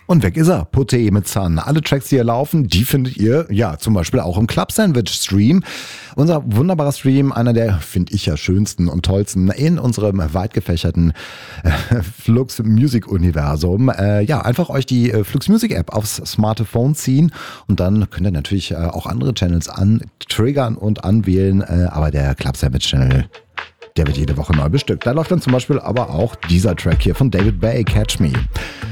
Und weg ist er, Put mit Sun. Alle Tracks, die hier laufen, die findet ihr ja zum Beispiel auch im Club Sandwich Stream. Unser wunderbarer Stream, einer der, finde ich ja, schönsten und tollsten in unserem weit gefächerten Flux Music Universum. Ja, einfach euch die Flux Music App aufs Smartphone ziehen und dann könnt ihr natürlich auch andere Channels antriggern und anwählen. Aber der Club Sandwich Channel, der wird jede Woche neu bestückt. Da läuft dann zum Beispiel aber auch dieser Track hier von David Bay, Catch Me.